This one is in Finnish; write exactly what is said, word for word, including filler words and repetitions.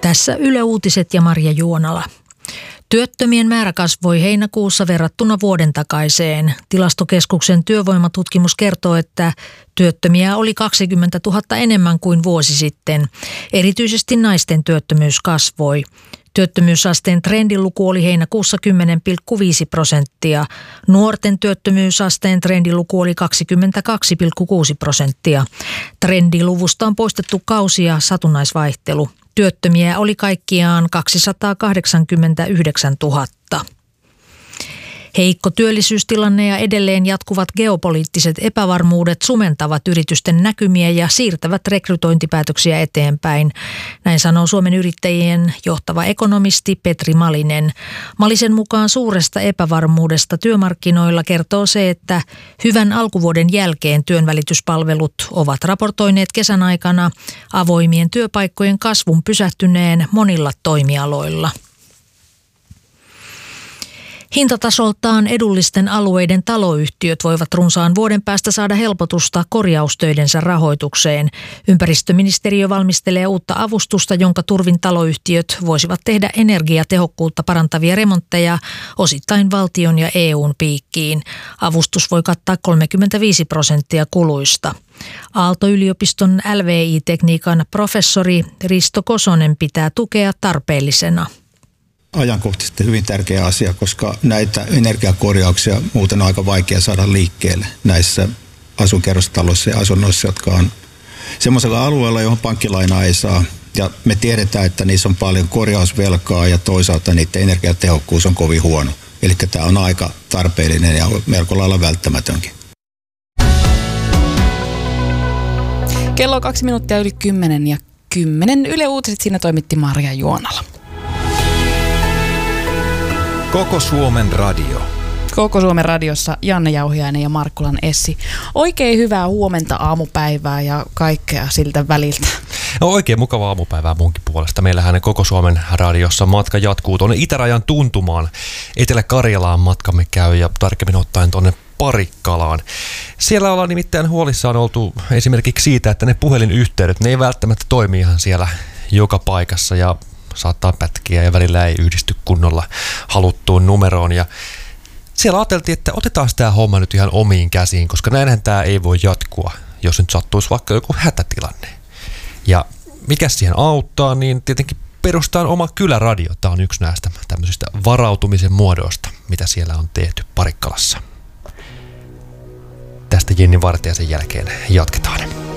Tässä Yle Uutiset ja Marja Juonala. Työttömien määrä kasvoi heinäkuussa verrattuna vuoden takaiseen. Tilastokeskuksen työvoimatutkimus kertoo, että työttömiä oli kaksikymmentätuhatta enemmän kuin vuosi sitten. Erityisesti naisten työttömyys kasvoi. Työttömyysasteen trendiluku oli heinäkuussa kymmenen pilkku viisi prosenttia. Nuorten työttömyysasteen trendiluku oli kaksikymmentäkaksi pilkku kuusi prosenttia. Trendiluvusta on poistettu kausi- ja satunnaisvaihtelu. Työttömiä oli kaikkiaan kaksisataakahdeksankymmentäyhdeksäntuhatta. Heikko työllisyystilanne ja edelleen jatkuvat geopoliittiset epävarmuudet sumentavat yritysten näkymiä ja siirtävät rekrytointipäätöksiä eteenpäin. Näin sanoo Suomen Yrittäjien johtava ekonomisti Petri Malinen. Malisen mukaan suuresta epävarmuudesta työmarkkinoilla kertoo se, että hyvän alkuvuoden jälkeen työnvälityspalvelut ovat raportoineet kesän aikana avoimien työpaikkojen kasvun pysähtyneen monilla toimialoilla. Hintatasoltaan edullisten alueiden taloyhtiöt voivat runsaan vuoden päästä saada helpotusta korjaustöidensä rahoitukseen. Ympäristöministeriö valmistelee uutta avustusta, jonka turvin taloyhtiöt voisivat tehdä energiatehokkuutta parantavia remontteja osittain valtion ja E U:n piikkiin. Avustus voi kattaa kolmekymmentäviisi prosenttia kuluista. Aalto-yliopiston L V I-tekniikan professori Risto Kosonen pitää tukea tarpeellisena. Ajankohtaisesti hyvin tärkeä asia, koska näitä energiakorjauksia muuten on aika vaikea saada liikkeelle näissä asuinkerrostaloissa ja asunnoissa, jotka on semmoisella alueella, johon pankkilainaa ei saa. Ja me tiedetään, että niissä on paljon korjausvelkaa ja toisaalta niiden energiatehokkuus on kovin huono. Eli tämä on aika tarpeellinen ja melko lailla välttämätönkin. Kello on kaksi minuuttia yli kymmenen ja kymmenen. Yle Uutiset, siinä toimitti Marja Juonala. Koko Suomen radio. Koko Suomen radiossa Janne Jauhiainen ja Markkulan Essi. Oikein hyvää huomenta, aamupäivää ja kaikkea siltä väliltä. No, oikein mukavaa aamupäivää munkin puolesta. Meillähän Koko Suomen radiossa matka jatkuu tuonne itärajan tuntumaan. Etelä-Karjalaan matkamme käy ja tarkemmin ottaen tuonne Parikkalaan. Siellä ollaan nimittäin huolissaan oltu esimerkiksi siitä, että ne puhelinyhteydet, ne ei välttämättä toimi ihan siellä joka paikassa ja saattaa pätkiä ja välillä ei yhdisty kunnolla haluttuun numeroon. Ja siellä ajateltiin, että otetaan tämä homma nyt ihan omiin käsiin, koska näinhän tämä ei voi jatkua, jos nyt sattuisi vaikka joku hätätilanne. Ja mikä siihen auttaa, niin tietenkin perustaan oma kyläradio. Tämä on yksi näistä tämmöisistä varautumisen muodoista, mitä siellä on tehty Parikkalassa. Tästä Jenni Vartijaisen jälkeen jatketaan.